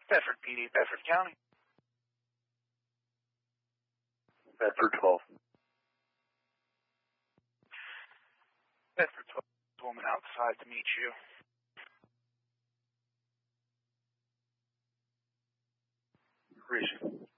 Bedford PD, Bedford County. Bedford 12. Bedford 12. Woman outside to meet you. Reaching.